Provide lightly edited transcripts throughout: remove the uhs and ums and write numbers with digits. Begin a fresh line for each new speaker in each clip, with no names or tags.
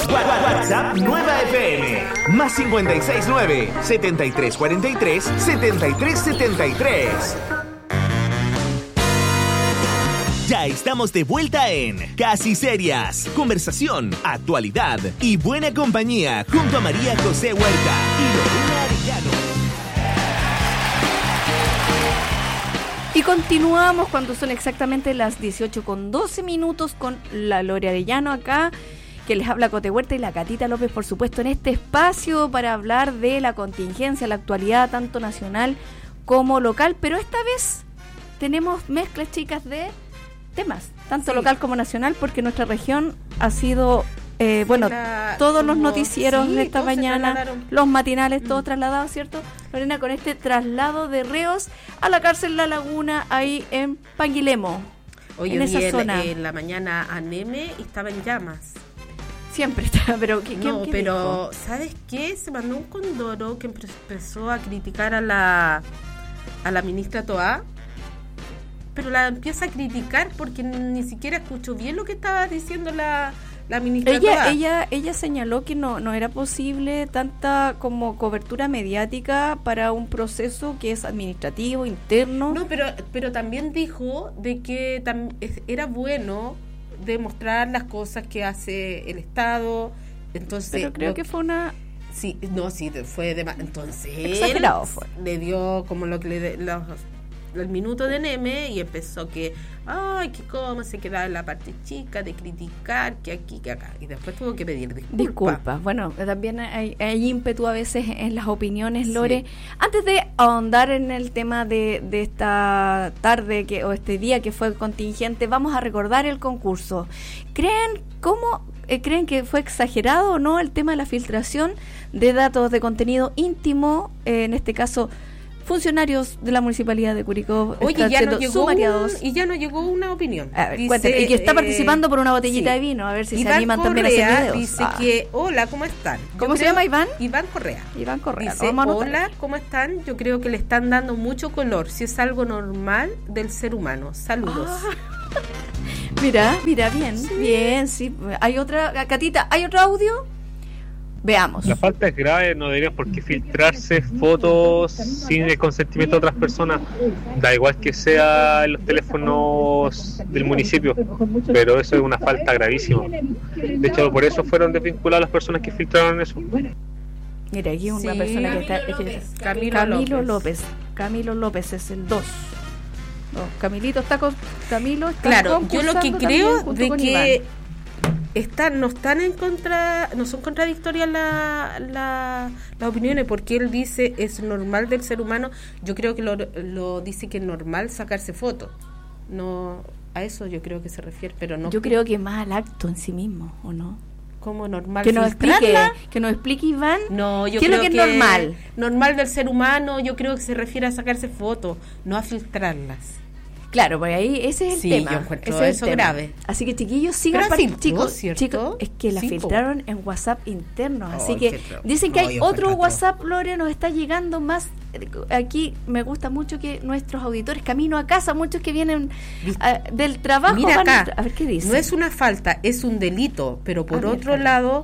WhatsApp Nueva FM. Más 569-7343-7373. Ya estamos de vuelta en Casi Serias. Conversación, actualidad y buena compañía junto a María José Huerta y Lorena Arellano.
Y continuamos cuando son exactamente las 18:12 con la Lore Arellano acá, que les habla Cote Huerta, y la Catita López, por supuesto, en este espacio para hablar de la contingencia, la actualidad tanto nacional como local, pero esta vez tenemos mezclas, chicas, de temas, tanto local como nacional, porque nuestra región ha sido, todos los noticieros de esta mañana, los matinales, todos trasladados, ¿cierto, Lorena? Con este traslado de reos a la cárcel La Laguna, ahí en Panguilemo.
Oye,
en esa zona.
En la mañana Aneme estaba en llamas.
Siempre está, pero ¿qué
no, pero
dijo?
¿Sabes qué? Se mandó un condoro que empezó a criticar a la ministra Toá, pero la empieza a criticar porque ni siquiera escuchó bien lo que estaba diciendo la ministra Toá.
Ella señaló que no era posible tanta como cobertura mediática para un proceso que es administrativo, interno.
No, pero también dijo de que era bueno demostrar las cosas que hace el Estado. Entonces,
pero creo que fue una...
Sí, fue de más. Entonces,
exagerado fue.
Le dio como lo que el minuto de Neme y empezó que cómo se quedaba en la parte chica de criticar, que aquí, que acá, y después tuvo que pedir disculpas.
Bueno, también hay ímpetu a veces en las opiniones, Lore. Sí. Antes de ahondar en el tema de esta tarde o este día que fue contingente, vamos a recordar el concurso. ¿Creen que fue exagerado o no el tema de la filtración de datos de contenido íntimo, en este caso funcionarios de la Municipalidad de Curicó?
Oye, ya nos llegó una opinión.
A ver, cuéntame, y que está participando por una botellita de vino, a ver si Iván se animan Correa también a hacer videos.
Dice que, hola, ¿cómo están?
¿Cómo se llama Iván?
Iván Correa. Dice,
hola,
¿cómo están? Yo creo que le están dando mucho color, si es algo normal del ser humano. Saludos.
Mira, bien, sí. Bien, sí. ¿Hay otra, Catita, hay otro audio? Veamos.
La falta es grave, no debería por qué filtrarse fotos sin el consentimiento de otras personas. Da igual que sea en los teléfonos del municipio, pero eso es una falta gravísima. De hecho, por eso fueron desvinculadas las personas que filtraron eso.
Mira, aquí una persona que está... Camilo López es el 2. Camilito está con... Camilo está
claro, yo lo que creo de que...
Iván.
No son contradictorias las opiniones, porque él dice es normal del ser humano. Yo creo que lo dice que es normal sacarse fotos. No, a eso yo creo que se refiere, pero no.
Yo creo que más al acto en sí mismo, ¿o no?
¿Cómo normal?
Que nos explique Iván.
No, yo
¿qué
creo
es lo que es normal?
Normal del ser humano, yo creo que se refiere a sacarse fotos, no a filtrarlas.
Claro, porque ahí ese es el tema.
Yo encuentro eso grave.
Así que chiquillos, sigan
chicos,
es que la filtraron en WhatsApp interno, así que dicen que hay otro WhatsApp, Lore, nos está llegando más. Aquí me gusta mucho que nuestros auditores camino a casa, muchos que vienen del trabajo,
mira acá,
a ver qué dice.
No es una falta, es un delito, pero por otro lado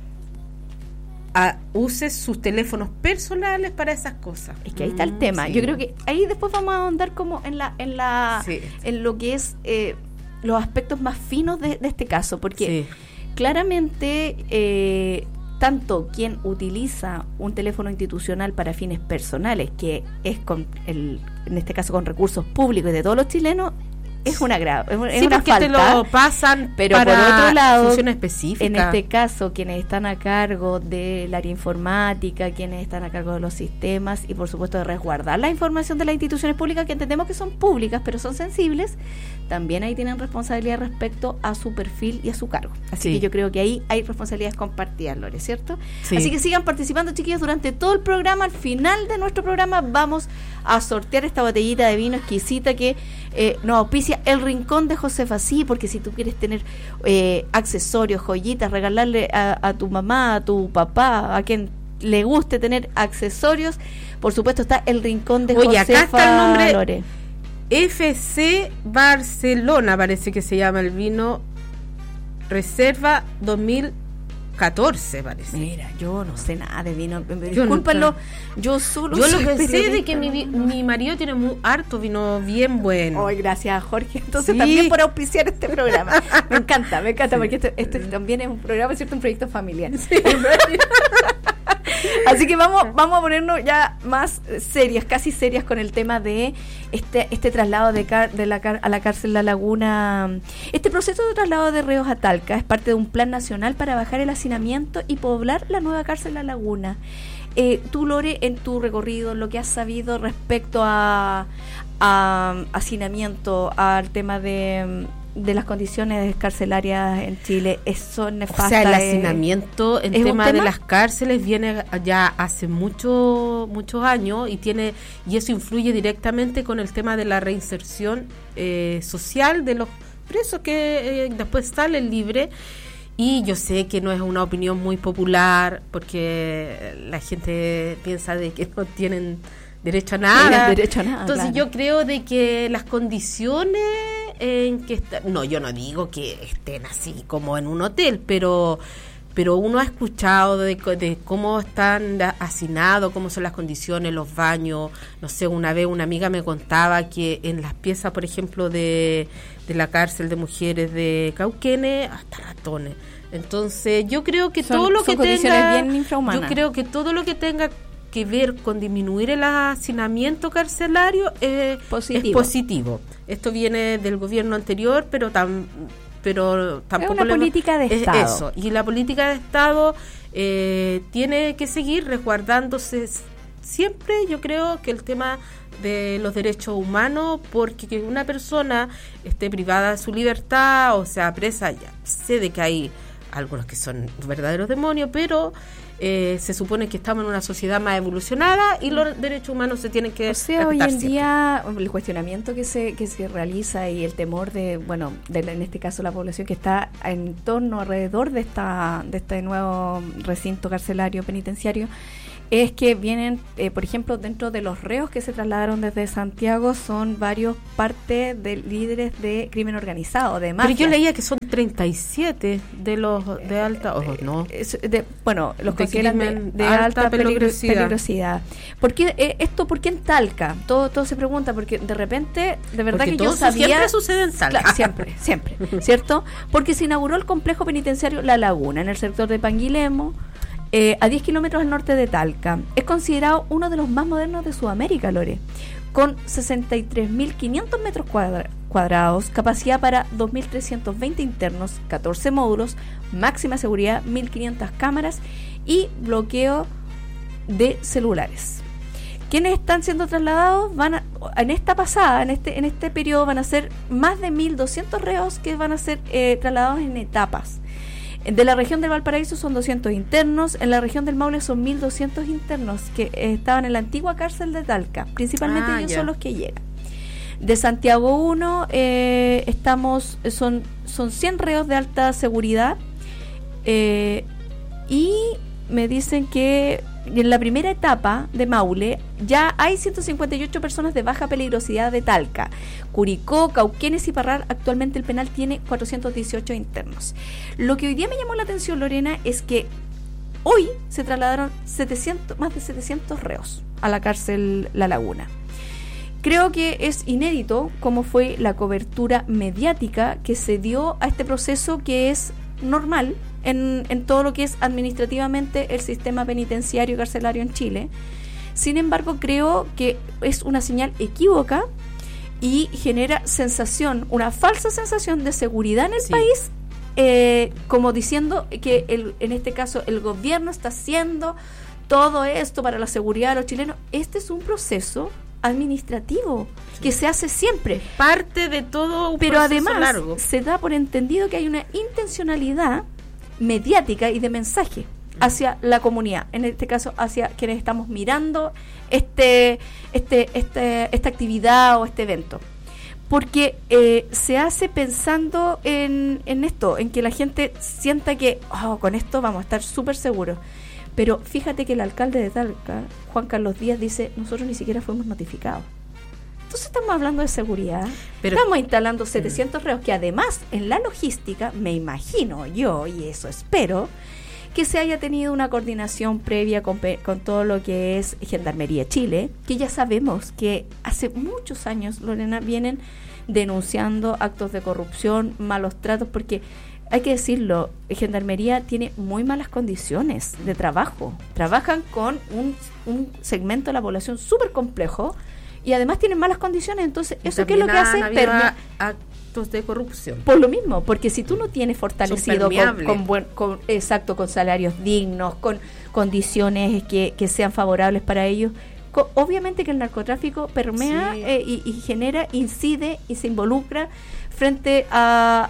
use sus teléfonos personales para esas cosas.
Es que ahí está el tema. Sí. Yo creo que ahí después vamos a ahondar como en lo que es los aspectos más finos de este caso, porque claramente tanto quien utiliza un teléfono institucional para fines personales, que es en este caso con recursos públicos y de todos los chilenos, es una falta,
te lo pasan,
pero
para
por otro lado,
función específica.
En este caso, quienes están a cargo del área informática, quienes están a cargo de los sistemas y por supuesto de resguardar la información de las instituciones públicas, que entendemos que son públicas pero son sensibles, también ahí tienen responsabilidad respecto a su perfil y a su cargo. Así que yo creo que ahí hay responsabilidades compartidas, Lore, ¿cierto? Sí. Así que sigan participando, chiquillos, durante todo el programa. Al final de nuestro programa vamos a sortear esta botellita de vino exquisita que nos auspicia El Rincón de Josefa. Sí, porque si tú quieres tener accesorios, joyitas, regalarle a tu mamá, a tu papá, a quien le guste tener accesorios, por supuesto está El Rincón de Josefa.
Oye, acá está el nombre,
Lore.
FC Barcelona, parece que se llama el vino, Reserva 2000 14, parece.
Mira, yo no sé nada de vino. Discúlpalo, yo solo
Yo lo
soy
que sé
periodista,
de que mi marido tiene harto vino bien bueno.
Ay, gracias, Jorge. Entonces
Sí.
también por auspiciar este programa. Me encanta, porque este también es un programa, ¿cierto? Un proyecto familiar. Así que vamos a ponernos ya más serias, casi serias con el tema de este traslado a la cárcel La Laguna. Este proceso de traslado de reos a Talca es parte de un plan nacional para bajar el hacinamiento y poblar la nueva cárcel La Laguna. Tú, Lore, en tu recorrido, lo que has sabido respecto a hacinamiento, al tema de las condiciones carcelarias en Chile, son nefastas.
O sea, el hacinamiento en tema de las cárceles viene ya hace muchos años y eso influye directamente con el tema de la reinserción social de los presos que después salen libres. Y yo sé que no es una opinión muy popular porque la gente piensa de que no tienen derecho a nada. Entonces
claro.
Yo creo de que las condiciones en que están, no, yo no digo que estén así como en un hotel, pero uno ha escuchado de cómo están hacinados, cómo son las condiciones, los baños. No sé, una vez una amiga me contaba que en las piezas, por ejemplo, de la cárcel de mujeres de Cauquenes, hasta ratones. Entonces yo creo que todo lo que tenga,
bien infrahumanas.
yo creo que todo lo que tenga que ver con disminuir el hacinamiento carcelario es positivo. Esto viene del gobierno anterior, pero tampoco
es una política de Estado.
Eso. Y la política de Estado tiene que seguir resguardándose siempre. Yo creo que el tema de los derechos humanos, porque que una persona esté privada de su libertad o sea presa, ya sé de que hay algunos que son verdaderos demonios, pero se supone que estamos en una sociedad más evolucionada y los derechos humanos se tienen que
respetar. Hoy en día el cuestionamiento que se realiza y el temor de en este caso la población que está en torno alrededor de este nuevo recinto carcelario penitenciario es que vienen, por ejemplo, dentro de los reos que se trasladaron desde Santiago, son varios parte de líderes de crimen organizado, de mafias.
Pero yo leía que son 37 de los de alta, no.
Los que eran de alta peligrosidad. ¿Por qué por qué en Talca? Todo se pregunta, porque de repente, de verdad
porque
que yo sabía...
siempre sucede en Talca.
Claro, siempre, ¿cierto? Porque se inauguró el complejo penitenciario La Laguna, en el sector de Panguilemo, a 10 kilómetros al norte de Talca. Es considerado uno de los más modernos de Sudamérica, Lore, con 63.500 metros cuadrados, capacidad para 2.320 internos, 14 módulos, máxima seguridad, 1.500 cámaras y bloqueo de celulares. ¿Quiénes están siendo trasladados? En este periodo van a ser más de 1.200 reos que van a ser trasladados en etapas. De la región del Valparaíso son 200 internos, en la región del Maule son 1.200 internos que estaban en la antigua cárcel de Talca, principalmente ellos son los que llegan. De Santiago 1 son 100 reos de alta seguridad y me dicen que en la primera etapa de Maule ya hay 158 personas de baja peligrosidad de Talca. Curicó, Cauquenes y Parral, actualmente el penal tiene 418 internos. Lo que hoy día me llamó la atención, Lorena, es que hoy se trasladaron más de 700 reos a la cárcel La Laguna. Creo que es inédito cómo fue la cobertura mediática que se dio a este proceso, que es normal en todo lo que es administrativamente el sistema penitenciario carcelario en Chile. Sin embargo, creo que es una señal equívoca y genera una falsa sensación de seguridad en el país, como diciendo que en este caso el gobierno está haciendo todo esto para la seguridad de los chilenos. Este es un proceso administrativo que se hace siempre,
parte de todo un
pero
proceso
además
largo.
Se da por entendido que hay una intencionalidad mediática y de mensaje hacia la comunidad, en este caso hacia quienes estamos mirando esta actividad o este evento, porque se hace pensando en esto, en que la gente sienta que con esto vamos a estar súper seguros. Pero fíjate que el alcalde de Talca, Juan Carlos Díaz, dice: nosotros ni siquiera fuimos notificados. Entonces estamos hablando de seguridad, estamos instalando 700 reos, que además en la logística, me imagino yo, y eso espero, que se haya tenido una coordinación previa con todo lo que es Gendarmería Chile, que ya sabemos que hace muchos años, Lorena, vienen denunciando actos de corrupción, malos tratos, porque hay que decirlo, Gendarmería tiene muy malas condiciones de trabajo. Trabajan con un segmento de la población súper complejo y además tienen malas condiciones. Entonces, ¿eso qué es lo que hace?
Actos de corrupción.
Por lo mismo, porque si tú no tienes fortalecido con salarios dignos, con condiciones que sean favorables para ellos, obviamente que el narcotráfico permea y genera, incide y se involucra frente a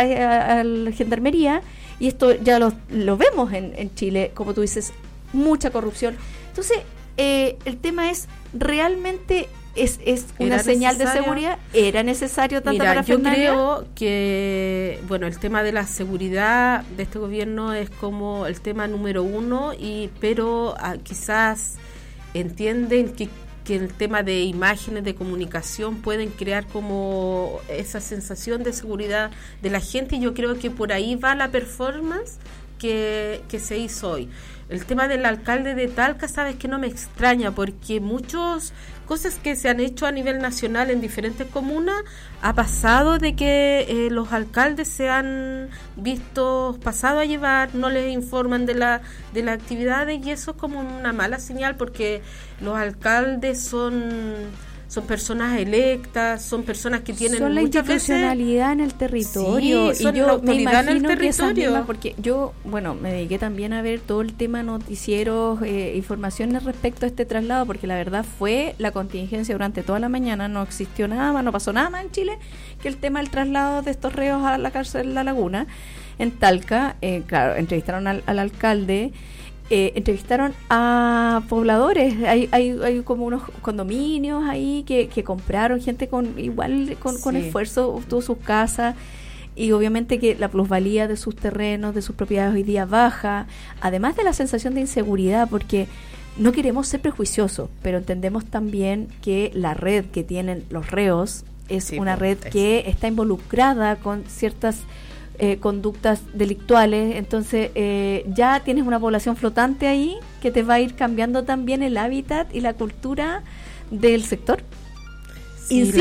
la Gendarmería, y esto ya lo vemos en Chile, como tú dices, mucha corrupción. Entonces, el tema es, ¿realmente es una señal de seguridad? ¿Era necesario tanta parafernalia?
Yo creo que, bueno, el tema de la seguridad de este gobierno es como el tema número uno, pero quizás entienden que el tema de imágenes, de comunicación pueden crear como esa sensación de seguridad de la gente, y yo creo que por ahí va la performance que se hizo hoy. El tema del alcalde de Talca, sabes que no me extraña, porque muchas cosas que se han hecho a nivel nacional en diferentes comunas, ha pasado de que los alcaldes se han visto pasado a llevar, no les informan de las actividades, y eso es como una mala señal, porque los alcaldes son personas electas, son personas que tienen
la institucionalidad en el territorio,
y yo me imagino que esa misma,
porque yo, bueno, me dediqué también a ver todo el tema noticieros, informaciones respecto a este traslado, porque la verdad fue la contingencia durante toda la mañana, no existió nada más, no pasó nada más en Chile que el tema del traslado de estos reos a la cárcel de La Laguna. En Talca, claro, entrevistaron al alcalde, entrevistaron a pobladores, hay como unos condominios ahí que compraron, gente con esfuerzo obtuvo sus casas, y obviamente que la plusvalía de sus terrenos, de sus propiedades hoy día baja, además de la sensación de inseguridad, porque no queremos ser prejuiciosos, pero entendemos también que la red que tienen los reos es una red que está involucrada con ciertas conductas delictuales. Entonces ya tienes una población flotante ahí que te va a ir cambiando también el hábitat y la cultura del sector. Incide.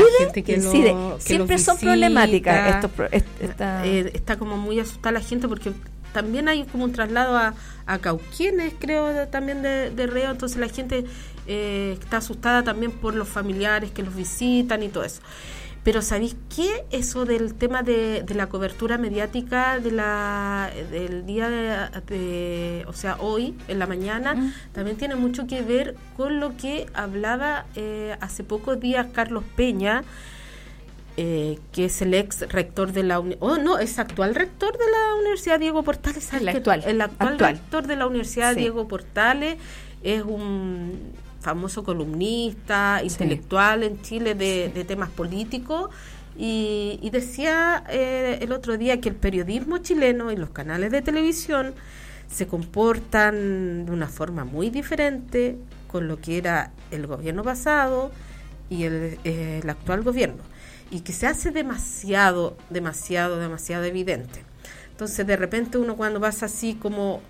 Siempre son problemáticas.
Está como muy asustada la gente, porque también hay como un traslado a Cauquienes, creo, también de reo. Entonces la gente está asustada también por los familiares que los visitan y todo eso. Pero ¿sabéis qué? Eso del tema de la cobertura mediática del día o sea, hoy, en la mañana, también tiene mucho que ver con lo que hablaba hace pocos días Carlos Peña, que es el ex rector de la es actual rector de la Universidad Diego Portales. El actual rector de la Universidad Diego Portales, es un famoso columnista, intelectual en Chile de temas políticos, y decía el otro día que el periodismo chileno y los canales de televisión se comportan de una forma muy diferente con lo que era el gobierno pasado y el actual gobierno, y que se hace demasiado evidente. Entonces de repente uno, cuando pasa así como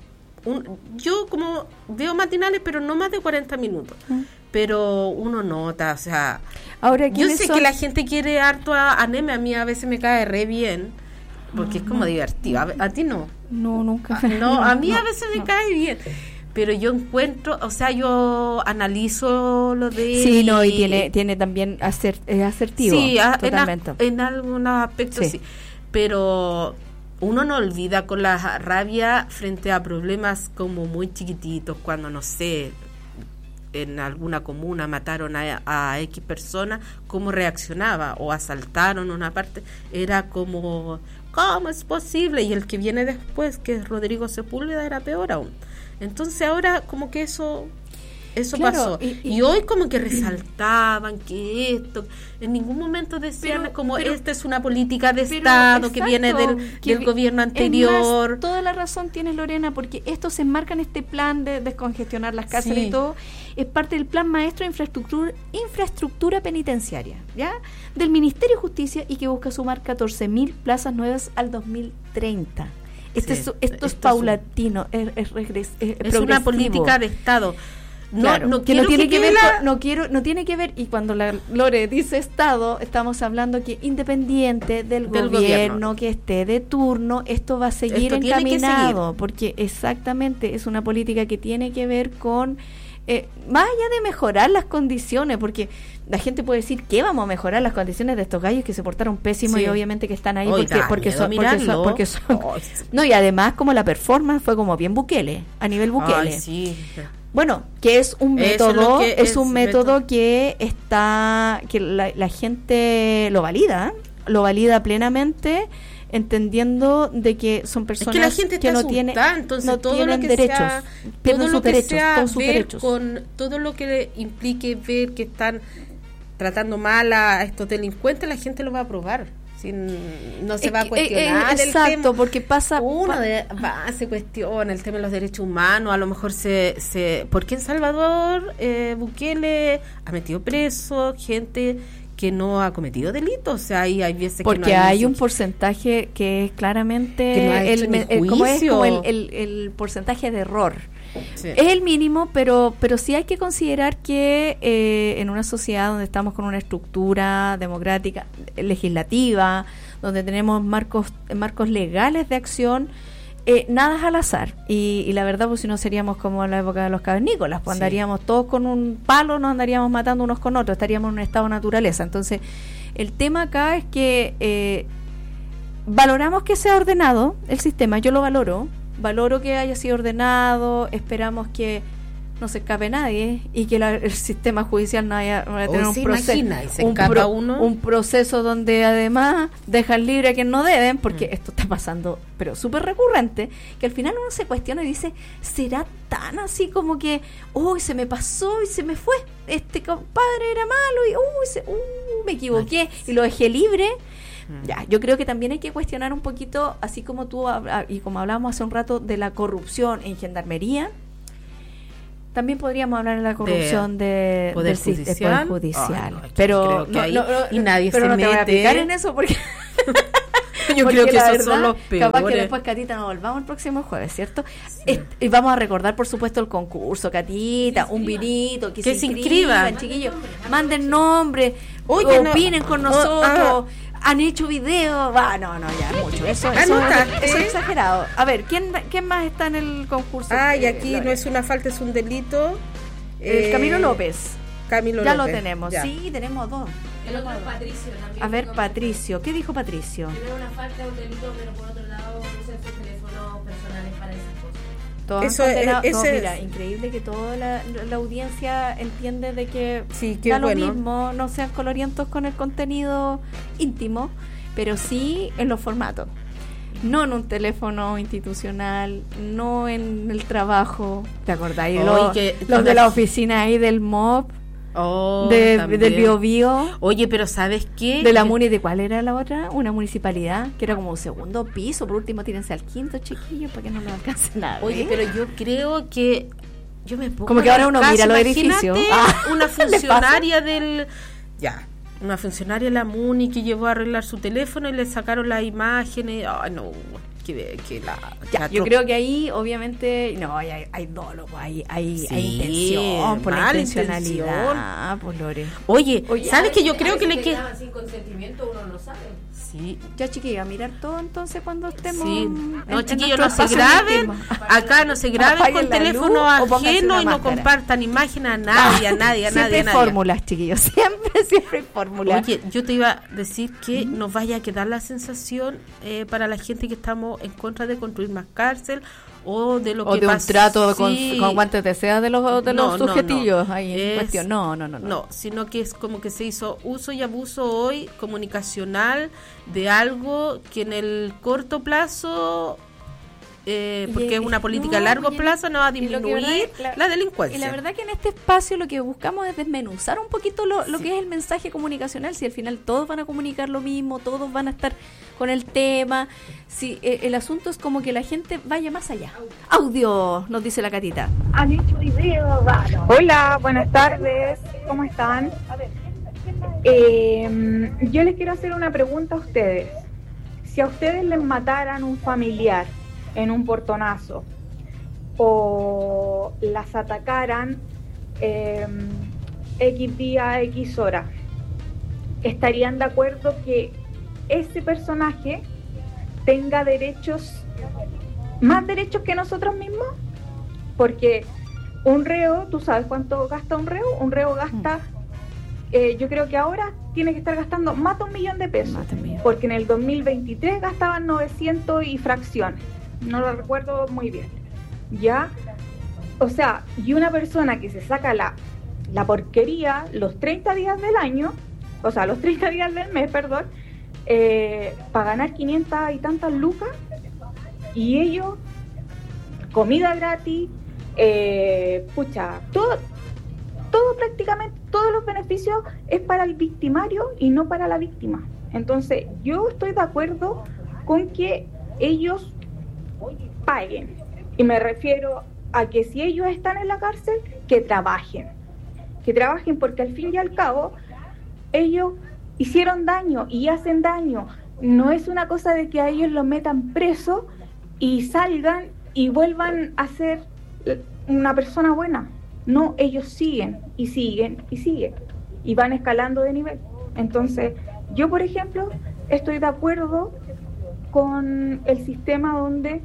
yo como veo matinales, pero no más de 40 minutos, pero uno nota, o sea,
ahora,
yo sé que la gente quiere harto a Neme, a mí a veces me cae re bien, porque es como divertido. ¿A ti no?
No, nunca.
No, a mí a veces me cae bien, pero yo encuentro, o sea, yo analizo lo de
sí, no, y tiene también asertivo,
sí,
totalmente.
En algunos aspectos sí, pero uno no olvida con la rabia frente a problemas como muy chiquititos, cuando, no sé, en alguna comuna mataron a X personas, cómo reaccionaba, o asaltaron una parte, era como, ¿cómo es posible? Y el que viene después, que es Rodrigo Sepúlveda, era peor aún. Entonces ahora como que eso claro, pasó. Y hoy como que resaltaban que esto, en ningún momento decían esta es una política de Estado, exacto, que viene del gobierno anterior.
Más, toda la razón tienes, Lorena, porque esto se enmarca en este plan de descongestionar las cárceles y todo. Es parte del plan maestro de infraestructura penitenciaria, ¿ya? Del Ministerio de Justicia, y que busca sumar 14.000 plazas nuevas al 2030. Esto es paulatino, es
una política de Estado.
No tiene que ver, y cuando la Lore dice Estado, estamos hablando que independiente del gobierno que esté de turno, esto va a seguir encaminado, porque exactamente es una política que tiene que ver con más allá de mejorar las condiciones, porque la gente puede decir que vamos a mejorar las condiciones de estos gallos que se portaron pésimos y obviamente que están ahí porque son no, y además como la performance fue como bien Bukele, a nivel Bukele.
Ay, sí.
Bueno, que es un método, un método que está, que la gente lo valida plenamente, entendiendo de que son personas
que la gente
que no tienen derechos, pierden sus derechos,
con todo lo que implique ver que están tratando mal a estos delincuentes, la gente lo va a aprobar. No se va a cuestionar el tema.
Porque pasa
se cuestiona el tema de los derechos humanos. A lo mejor porque en Salvador Bukele ha metido preso gente que no ha cometido delitos. O sea, hay veces
porque
que no
hay un porcentaje que es claramente
que no ha hecho
el porcentaje de error. Sí. Es el mínimo, pero sí hay que considerar que en una sociedad donde estamos con una estructura democrática, legislativa, donde tenemos marcos legales de acción, nada es al azar. Y la verdad, pues si no seríamos como en la época de los cavernícolas, pues andaríamos todos con un palo, nos andaríamos matando unos con otros, estaríamos en un estado de naturaleza. Entonces, el tema acá es que valoramos que sea ordenado el sistema, yo lo valoro que haya sido ordenado, esperamos que no se escape nadie y que el sistema judicial no vaya a tener un proceso donde además dejan libre a quien no deben, porque esto está pasando, pero súper recurrente, que al final uno se cuestiona y dice, ¿será tan así como que, se me pasó y se me fue, este compadre era malo y me equivoqué y lo dejé libre? Ya, yo creo que también hay que cuestionar un poquito, así como tú y como hablábamos hace un rato de la corrupción en gendarmería, también podríamos hablar de la corrupción del Poder Judicial. Pero
nadie
pero
se
no
mete.
Te voy a explicar en eso porque
yo creo que esos son los peores.
Capaz que después, Catita, nos volvamos el próximo jueves, ¿cierto? Sí. Y vamos a recordar, por supuesto, el concurso, Catita, un vinito, que se inscriban, chiquillos, manden nombre, opinen con nosotros. Han hecho videos, ya mucho. Eso es exagerado. A ver, ¿quién más está en el concurso?
Y aquí no es una falta, es un delito.
Camilo López. Ya lo tenemos.
Ya.
Sí, tenemos dos.
El otro es Patricio también.
A ver, Patricio. ¿Qué dijo Patricio?
Primero una falta, un delito, pero por otro lado usen sus teléfonos personales para esas cosas.
Mira, increíble que toda la audiencia entiende de que da lo mismo, no sean colorientos con el contenido íntimo, pero sí en los formatos. No en un teléfono institucional, no en el trabajo. ¿Te acordáis? Los de la oficina ahí del MOP. Del Biobío.
Oye, pero ¿sabes qué?
De la Muni, ¿de cuál era la otra? Una municipalidad que era como un segundo piso. Por último, tírense al quinto, chiquillos, para que no nos alcance nada.
Oye, pero yo creo que yo me pongo
como que ahora uno mira los edificios.
Una funcionaria una funcionaria de la Muni que llevó a arreglar su teléfono y le sacaron las imágenes.
Yo creo que ahí obviamente hay dolo, hay intención por la intencionalidad, pues Lore.
Oye, ¿sabes que yo creo que le
queda sin consentimiento uno no sabe?
Sí. Ya, chiquilla, mirar todo entonces cuando estemos.
Sí. No, chiquillos, no se graben. Acá no se graben con teléfono ajeno y no compartan imágenes a nadie.
Siempre hay fórmulas, chiquillos. Siempre hay fórmulas.
Oye, yo te iba a decir que nos vaya a quedar la sensación para la gente que estamos en contra de construir más cárcel o de lo que
pasa. O de un trato con guantes de seda de los sujetillos ahí en cuestión. No,
sino que es como que se hizo uso y abuso hoy comunicacional de algo que en el corto plazo, porque es una política a largo plazo, no va a disminuir la delincuencia.
Y la verdad que en este espacio lo que buscamos es desmenuzar un poquito lo que es el mensaje comunicacional. Si al final todos van a comunicar lo mismo, todos van a estar con el tema, si el asunto es como que la gente vaya más allá. Audio, nos dice la Catita.
Han hecho videos. Hola, buenas tardes, ¿cómo están? Yo les quiero hacer una pregunta a ustedes. Si a ustedes les mataran un familiar en un portonazo o las atacaran X día, X hora, ¿estarían de acuerdo que ese personaje tenga derechos, más derechos que nosotros mismos? Porque un reo, ¿tú sabes cuánto gasta un reo? Un reo gasta, yo creo que ahora tiene que estar gastando más de 1 millón de pesos, porque en el 2023 gastaban 900 y fracciones, no lo recuerdo muy bien, ¿ya? O sea, y una persona que se saca la porquería los 30 días del año, o sea, los 30 días del mes, perdón, para ganar 500 y tantas lucas, y ellos, comida gratis, todo prácticamente, todos los beneficios es para el victimario y no para la víctima. Entonces, yo estoy de acuerdo con que ellos paguen, y me refiero a que si ellos están en la cárcel, que trabajen porque al fin y al cabo ellos hicieron daño y hacen daño. No es una cosa de que a ellos los metan preso y salgan y vuelvan a ser una persona buena. No, ellos siguen y siguen y siguen y van escalando de nivel. Entonces, yo por ejemplo estoy de acuerdo con el sistema donde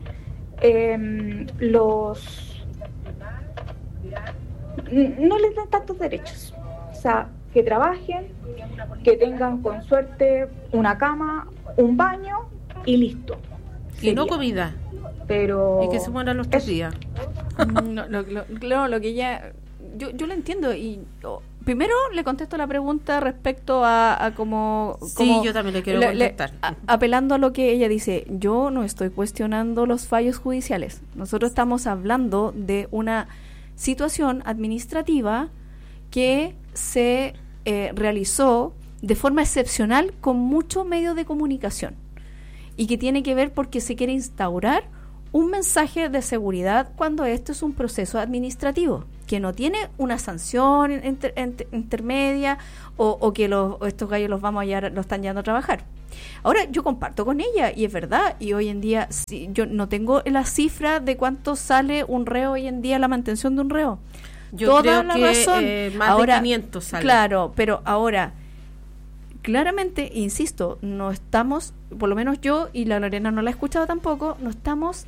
no les dan tantos derechos. O sea, que trabajen, que tengan con suerte una cama, un baño y listo.
Y no comida.
Pero
y que se mueran los 3 días.
Lo que ella... Yo lo entiendo y... Primero le contesto la pregunta respecto a cómo...
Sí, yo también le quiero contestar.
Apelando a lo que ella dice, yo no estoy cuestionando los fallos judiciales. Nosotros estamos hablando de una situación administrativa que se realizó de forma excepcional con muchos medios de comunicación y que tiene que ver porque se quiere instaurar un mensaje de seguridad cuando esto es un proceso administrativo que no tiene una sanción intermedia o que estos gallos los están llevando a trabajar. Ahora, yo comparto con ella, y es verdad, y hoy en día, sí, yo no tengo la cifra de cuánto sale un reo hoy en día, la mantención de un reo.
Yo creo que más ahora, de 500 sale.
Claro, pero ahora, claramente, insisto, no estamos, por lo menos yo, y la Lorena no la ha escuchado tampoco, no estamos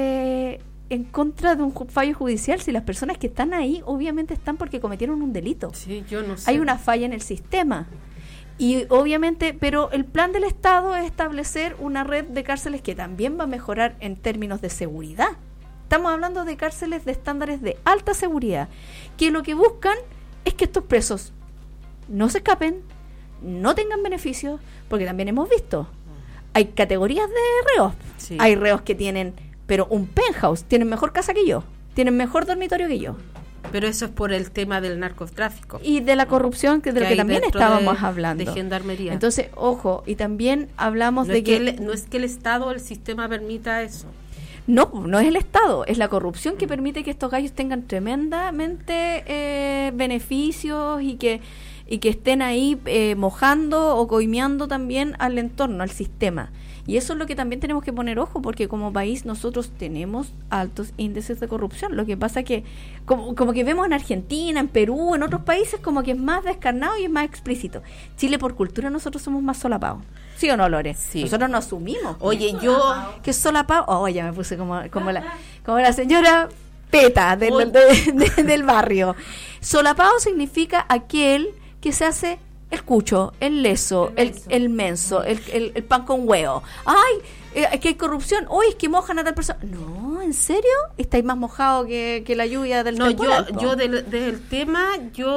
en contra de un fallo judicial. Si las personas que están ahí, obviamente están porque cometieron un delito.
Sí, yo no sé.
Hay una falla en el sistema. Y obviamente, pero el plan del Estado es establecer una red de cárceles que también va a mejorar en términos de seguridad. Estamos hablando de cárceles de estándares de alta seguridad, que lo que buscan es que estos presos no se escapen, no tengan beneficios, porque también hemos visto, hay categorías de reos. Sí. Hay reos que tienen, pero un penthouse, tienen mejor casa que yo, tienen mejor dormitorio que yo.
Pero eso es por el tema del narcotráfico.
Y de la corrupción, de lo que también estábamos hablando.
De gendarmería.
Entonces, ojo, y también hablamos
no
de que...
no es que el Estado, el sistema permita eso.
No es el Estado, es la corrupción que permite que estos gallos tengan tremendamente beneficios y que estén ahí mojando o coimeando también al entorno, al sistema. Y eso es lo que también tenemos que poner ojo, porque como país nosotros tenemos altos índices de corrupción. Lo que pasa que, como que vemos en Argentina, en Perú, en otros países, como que es más descarnado y es más explícito. Chile, por cultura, nosotros somos más solapados. ¿Sí o no, Lore?
Sí.
Nosotros nos asumimos.
Oye, yo...
¿Qué es solapado? Oh, ya me puse como la señora Peta del barrio. Solapado significa aquel que se hace... el cucho, el leso, el menso, el pan con huevo. ¡Ay! Que hay corrupción. ¡Uy! Es que mojan a tal persona. No, ¿en serio? ¿Estáis más mojado que la lluvia del temporal?
No, yo del tema,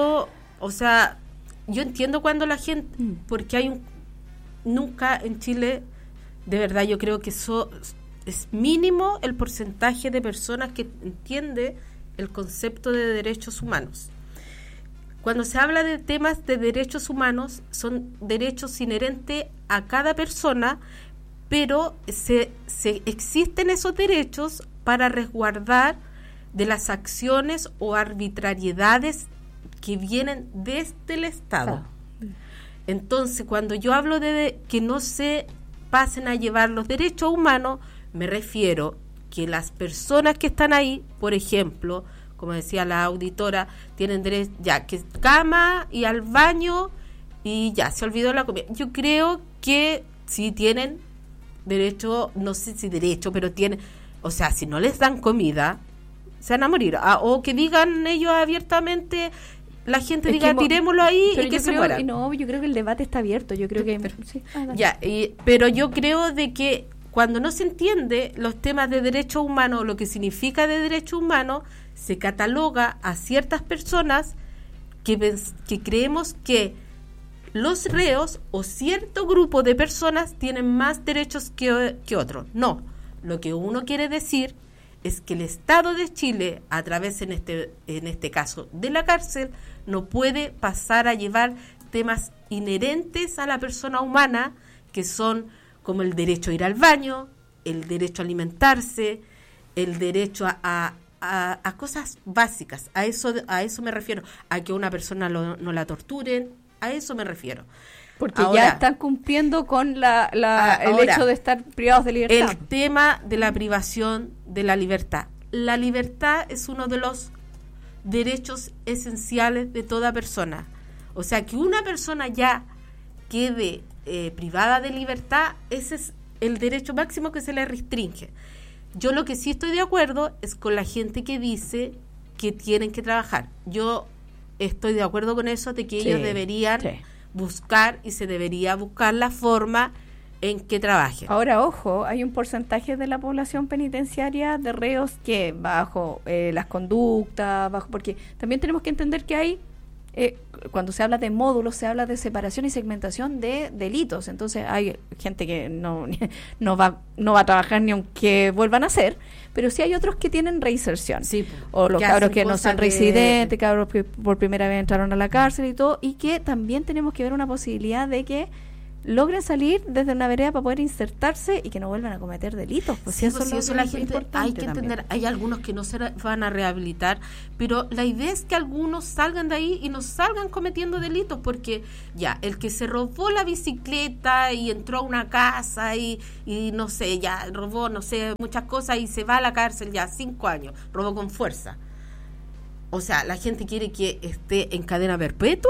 o sea, yo entiendo cuando la gente, porque hay nunca en Chile, de verdad, yo creo que eso es mínimo el porcentaje de personas que entiende el concepto de derechos humanos. Cuando se habla de temas de derechos humanos, son derechos inherentes a cada persona, pero se existen esos derechos para resguardar de las acciones o arbitrariedades que vienen desde el Estado. Entonces, cuando yo hablo de que no se pasen a llevar los derechos humanos, me refiero que las personas que están ahí, por ejemplo, como decía la auditora, tienen derecho, ya, que cama y al baño y ya, se olvidó la comida. Yo creo que sí tienen derecho, no sé si derecho, pero tienen, o sea, si no les dan comida, se van a morir. O que digan ellos abiertamente, la gente diga, tirémoslo ahí y que se muera.
No, yo creo que el debate está abierto, yo creo que... Sí.
Ya, pero yo creo de que cuando no se entiende los temas de derechos humanos, lo que significa de derechos humanos, se cataloga a ciertas personas que creemos que los reos o cierto grupo de personas tienen más derechos que otros. No, lo que uno quiere decir es que el Estado de Chile, a través en este caso de la cárcel, no puede pasar a llevar temas inherentes a la persona humana, que son como el derecho a ir al baño, el derecho a alimentarse, el derecho a cosas básicas. A eso me refiero, a que una persona no la torturen, a eso me refiero.
Porque ahora, ya están cumpliendo con el hecho de estar privados de libertad.
El tema de la privación de la libertad. La libertad es uno de los derechos esenciales de toda persona. O sea, que una persona ya quede privada de libertad, ese es el derecho máximo que se le restringe. Yo lo que sí estoy de acuerdo es con la gente que dice que tienen que trabajar. Yo estoy de acuerdo con eso, de que ellos deberían buscar, y se debería buscar la forma en que trabajen.
Ahora, ojo, hay un porcentaje de la población penitenciaria de reos que bajo las conductas, porque también tenemos que entender que hay, cuando se habla de módulos, se habla de separación y segmentación de delitos. Entonces hay gente que no va a trabajar ni aunque vuelvan a hacer, pero sí hay otros que tienen reinserción.
Sí,
o los cabros que no son residentes, cabros que por primera vez entraron a la cárcel y todo, y que también tenemos que ver una posibilidad de que logren salir desde una vereda para poder insertarse y que no vuelvan a cometer delitos. Pues
eso la gente hay que entender. Hay algunos que no se van a rehabilitar, pero la idea es que algunos salgan de ahí y no salgan cometiendo delitos, porque ya, el que se robó la bicicleta y entró a una casa y no sé, ya robó, no sé, muchas cosas y se va a la cárcel ya 5 años, robó con fuerza. O sea, la gente quiere que esté en cadena perpetua,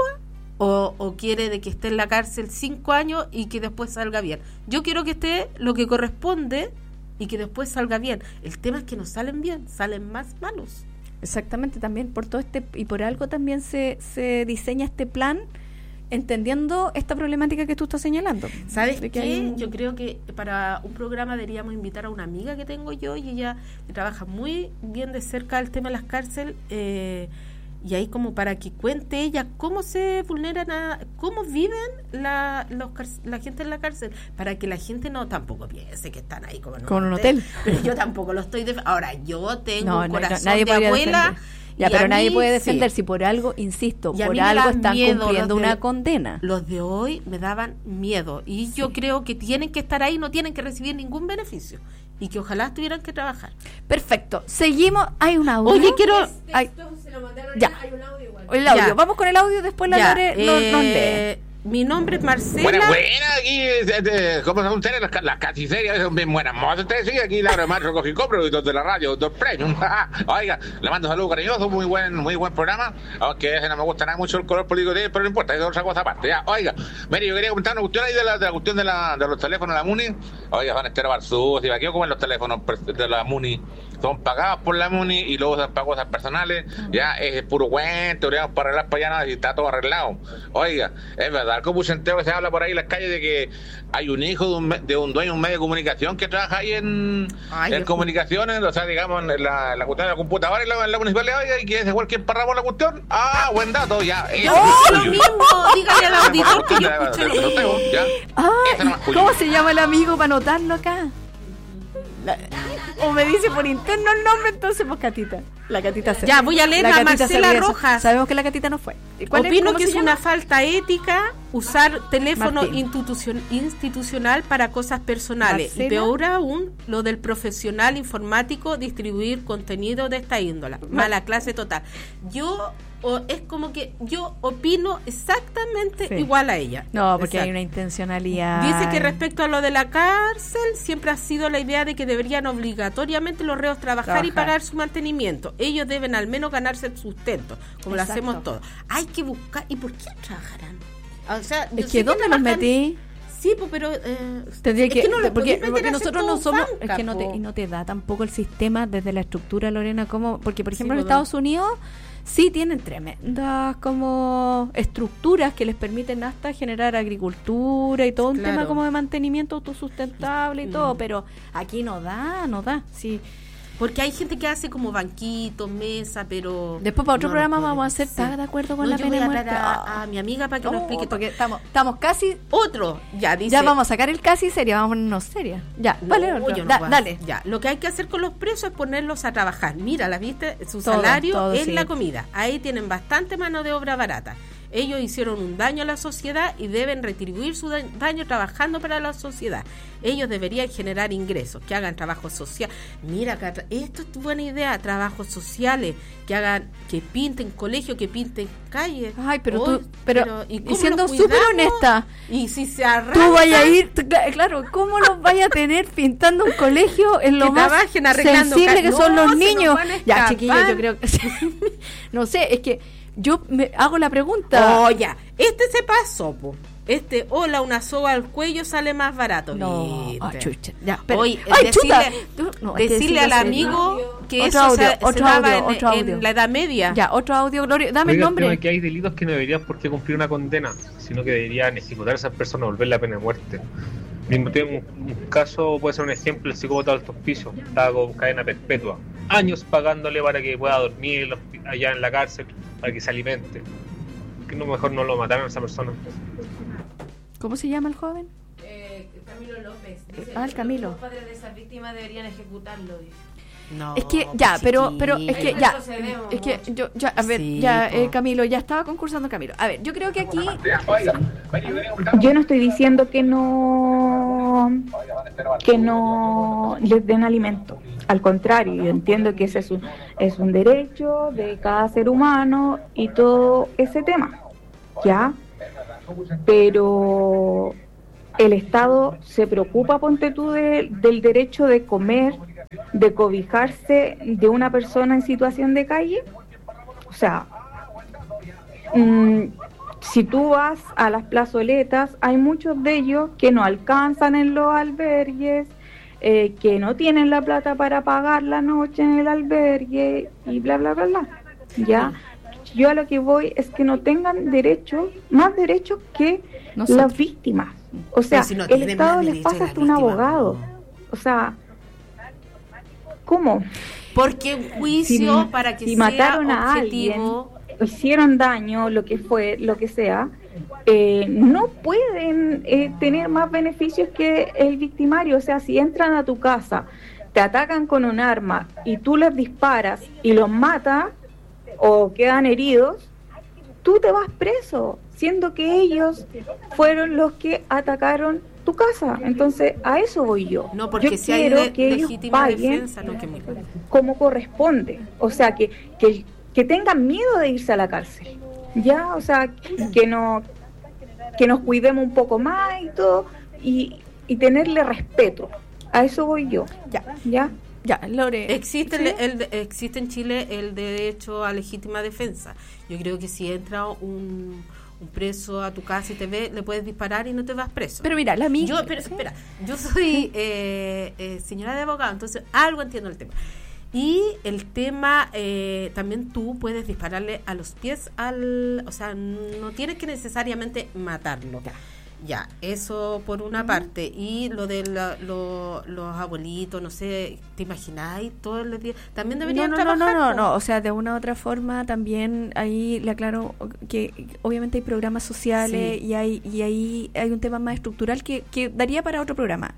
o quiere de que esté en la cárcel 5 años y que después salga bien. Yo quiero que esté lo que corresponde y que después salga bien. El tema es que no salen bien, salen más malos.
Exactamente, también por todo y por algo también se diseña este plan, entendiendo esta problemática que tú estás señalando.
¿Sabes qué? Yo creo que para un programa deberíamos invitar a una amiga que tengo yo, y ella trabaja muy bien de cerca el tema de las cárceles, y ahí como para que cuente ella cómo se vulneran, cómo viven la gente en la cárcel, para que la gente no tampoco piense que están ahí como en un hotel. Pero yo tampoco lo estoy ahora yo tengo un corazón de abuela.
Ya, pero nadie puede defender si por algo, insisto, por algo están cumpliendo una condena.
Los de hoy me daban miedo, y yo creo que tienen que estar ahí, no tienen que recibir ningún beneficio, y que ojalá tuvieran que trabajar.
Perfecto, seguimos. Hay un audio.
Oye, quiero...
Se lo mandaron
ya.
Hay un audio igual.
El audio. Vamos con el audio, después la Lore nos lee.
Mi nombre es Marcela.
Buena, aquí, ¿cómo son ustedes? Las casi serias, son bien buenas. Ustedes sí, aquí Laura Macho Coge y Compro, y de la radio, dos premios. Oiga, le mando saludos cariñosos, muy buen programa. Aunque ese no me gusta nada mucho el color político de él, pero no importa, es otra cosa aparte. Ya, oiga, mire, yo quería comentar una cuestión ahí de la cuestión de los teléfonos de la MUNI. Oiga, van a estar Barzús y aquí como en los teléfonos de la MUNI son pagados por la MUNI y luego son pagos personales. Ya, es puro cuento, para arreglar para allá nada y está todo arreglado. Oiga, es verdad, como un centeo que se habla por ahí en las calles de que hay un hijo de un dueño de un medio de comunicación que trabaja ahí en comunicaciones, o sea, digamos, en la cuestión de la computadora en la municipalidad, y que es igual que emparramos la cuestión. Buen dato, ya.
Lo mismo, dígale al auditor que yo escuché lo mismo.
¿Cómo se llama el amigo para anotarlo acá? O me dice por interno el nombre, entonces, pues, Catita. La Catita se
Ya, voy a leer
la
a
Catita se
Marcela
ríe.
Rojas.
Sabemos que la Catita no fue. ¿Cuál
Opino
¿Cómo
que
se
es
llama?
una falta ética usar teléfono
Martín.
institucional para cosas personales.
Marcela.
Y peor aún, lo del profesional informático distribuir contenido de esta índole. Mala clase total. Es como que yo opino exactamente
Sí.
igual a ella.
No, porque
Exacto.
hay una intencionalidad.
Dice que respecto a lo de la cárcel, siempre ha sido la idea de que deberían obligatoriamente los reos trabajar y pagar su mantenimiento. Ellos deben al menos ganarse el sustento, como lo
Exacto.
hacemos todos. Hay que buscar. ¿Y por qué trabajarán? O sea, yo
Es
sé
que ¿dónde nos
trabajan-
metí?
Sí, pues, pero
Tendría
es
que,
no lo
porque,
podéis meter
porque
a hacer
nosotros no
todo
somos,
banca,
es que no te,
po.
y no te da tampoco el sistema desde la estructura, Lorena, como, porque por ejemplo
Sí,
en Estados Unidos sí tienen tremendas como estructuras que les permiten hasta generar agricultura y todo un
Claro.
tema como de mantenimiento autosustentable y todo, pero aquí no da, sí.
Porque hay gente que hace como banquitos, mesa, pero...
Después para otro
no lo
programa
pueden
vamos a hacer,
hacer.
¿estás de acuerdo con
No,
la
yo
pena
voy
de
a
muerte?
hablar a mi amiga para que nos explique todo.
Porque estamos casi,
Otro, ya dice...
ya vamos a sacar el casi seria, vamos a ponernos seria. Ya, vale,
No,
otro.
yo no voy a-
Dale.
Ya, lo que hay que hacer con los presos es ponerlos a trabajar. Mira, ¿la viste? Su
Todo,
salario
todo,
es
sí.
la comida. Ahí tienen bastante mano de obra barata. Ellos hicieron un daño a la sociedad y deben retribuir su daño trabajando para la sociedad. Ellos deberían generar ingresos, que hagan trabajo social. Mira, Cata, esto es buena idea, trabajos sociales, que hagan, que pinten colegios, que pinten calles.
Ay, pero
Hoy,
tú, pero
¿y
y
cómo
siendo
los
súper
cuidamos?
honesta,
Y si se arranca,
tú vayas a ir, claro, ¿cómo los vayas a tener pintando un colegio en lo
Que
más
trabajen arreglando
sensible que
no,
son los
se nos
niños?
van a
Ya,
escapar.
chiquillos, yo creo que... no sé, es que yo me hago la pregunta.
Oh, ya. Este se pasó, po. Hola, una soga al cuello sale más barato.
No,
¿Viste?
ah, chucha. Ya, pero,
Oye,
¡ay, chuta!
decirle al amigo que
Otro
eso
audio,
se
otro
daba
audio, otro audio.
en la Edad Media.
Ya, otro audio, Gloria, dame el
Oiga, tema
nombre.
que hay delitos que no deberían por qué cumplir una condena, sino que deberían ejecutar a esas personas, volver la pena de muerte. Mismo tiempo, un caso puede ser un ejemplo, el psicópata de Alto Hospicio, estaba con cadena perpetua, años pagándole para que pueda dormir allá en la cárcel, para que se alimente. Que no, mejor no lo mataran a esa persona.
¿Cómo se llama el joven?
Camilo López. Dice,
Ah, el Camilo.
Los padres de esas víctimas deberían ejecutarlo, dice.
No,
Es que ya, pero es que ya,
Retrocedemos
es que
mucho.
yo ya, a ver,
Sí,
ya
po.
Camilo, ya estaba concursando Camilo. A ver, yo creo que aquí
Yo no estoy diciendo que no les den alimento. Al contrario, yo entiendo que ese es un derecho de cada ser humano y todo ese tema, ¿ya? Pero el Estado se preocupa, ponte tú, del derecho de comer, de cobijarse de una persona en situación de calle. O sea, si tú vas a las plazoletas, hay muchos de ellos que no alcanzan en los albergues, que no tienen la plata para pagar la noche en el albergue y bla, bla, bla, bla. ¿Ya? Yo a lo que voy es que no tengan derechos, más derechos que
Nosotros.
las víctimas. O sea,
si no
el
tienen
Estado
más
les
derechos
pasa
las
hasta un
víctimas,
abogado.
no.
O sea, ¿cómo?
Porque un juicio para que
si
sea
mataron a
objetivo...
hicieron daño, lo que fue, lo que sea, no pueden tener más beneficios que el victimario. O sea, si entran a tu casa, te atacan con un arma y tú les disparas y los matas o quedan heridos, tú te vas preso, siendo que ellos fueron los que atacaron tu casa. Entonces, a eso voy yo.
No, porque
yo
si hay
quiero que ellos
legítima
paguen
defensa, no que me...
como corresponde. O sea, que tengan miedo de irse a la cárcel. Ya, o sea, que nos cuidemos un poco más y todo, y tenerle respeto. A eso voy yo. Ya.
ya, Lore.
Existe,
¿sí?
existe en Chile el derecho a legítima defensa. Yo creo que si entra un preso a tu casa y te ve, le puedes disparar y no te vas preso.
Pero mira, la amiga.
Yo, pero, espera, yo soy señora de abogado, entonces algo entiendo el tema. Y el tema, también tú puedes dispararle a los pies o sea, no tienes que necesariamente matarlo. Ya, eso por una parte. Y lo de los abuelitos, no sé, ¿te imagináis? Todos los días también deberían trabajar.
No, o sea, de una u otra forma también ahí le aclaro que obviamente hay programas sociales
Sí.
y ahí hay un tema más estructural que daría para otro programa.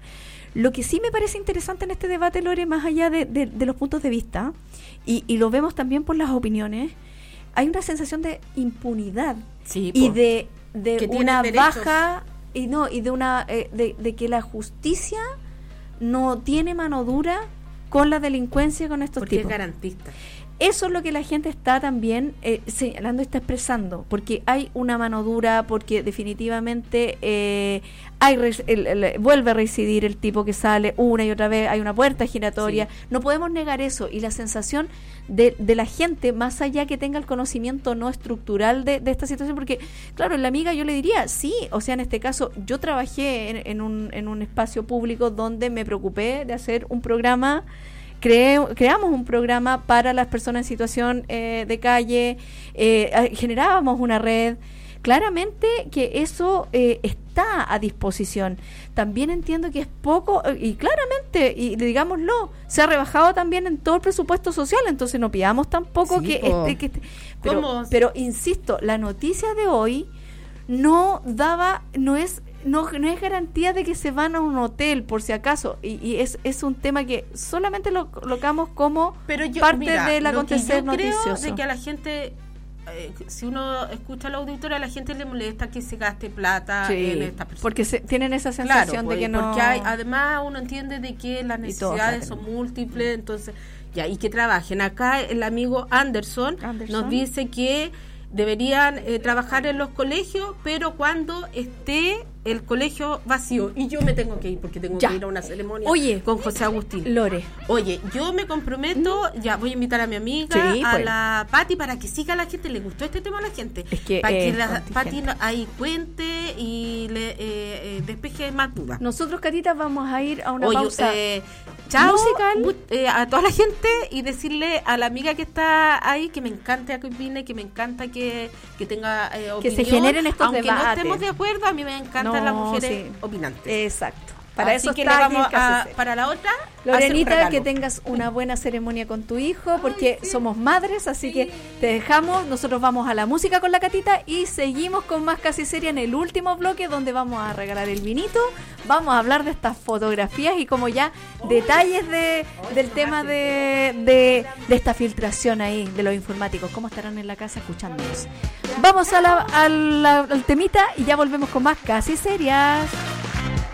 Lo que sí me parece interesante en este debate, Lore, más allá de los puntos de vista, y lo vemos también por las opiniones, hay una sensación de impunidad y de una baja y de una de que la justicia no tiene mano dura con la delincuencia, con estos
porque
tipos.
Es garantista.
Eso es lo que la gente está también señalando y está expresando, porque hay una mano dura, porque definitivamente vuelve a reincidir el tipo que sale una y otra vez, hay una puerta giratoria, no podemos negar eso, y la sensación de la gente, más allá que tenga el conocimiento no estructural de esta situación, porque claro, la amiga yo le diría, sí, o sea, en este caso yo trabajé en un espacio público donde me preocupé de hacer un programa. Creamos un programa para las personas en situación de calle, generábamos una red. Claramente que eso está a disposición. También entiendo que es poco, y claramente, y digámoslo, se ha rebajado también en todo el presupuesto social, entonces no pidamos tampoco pero insisto, la noticia de hoy no es garantía de que se van a un hotel, por si acaso, y es un tema que solamente lo colocamos como parte del acontecer noticioso.
Creo de que a la gente, si uno escucha a la auditora, a la gente le molesta que se gaste plata en esta persona.
Porque tienen esa sensación de que no...
Porque además uno entiende de que las necesidades son múltiples, entonces, y que trabajen. Acá el amigo Anderson nos dice que deberían trabajar en los colegios, pero cuando esté el colegio vacío, y yo me tengo que ir porque tengo que ir a una ceremonia con José Agustín.
Lore,
yo me comprometo, ya voy a invitar a mi amiga, la Pati, para que siga a la gente. Le gustó este tema a la gente, para que la Pati ahí cuente y le despeje más dudas.
Nosotros, Catita, vamos a ir a una pausa
chao
musical
a toda la gente, y decirle a la amiga que está ahí que me encanta que opine, que me encanta que tenga opinión,
que se generen estos debates.
Aunque no estemos de acuerdo, a mí me encantan las mujeres opinantes.
Exacto. Para
así
eso
que
está
le vamos para la otra,
Lorenita, que tengas una buena ceremonia con tu hijo, porque somos madres, así que te dejamos. Nosotros vamos a la música con la Catita y seguimos con más Casi Seria en el último bloque, donde vamos a regalar el vinito, vamos a hablar de estas fotografías y como ya detalles del tema de esta filtración ahí de los informáticos, cómo estarán en la casa escuchándonos. Vamos al temita y ya volvemos con más Casi Serias.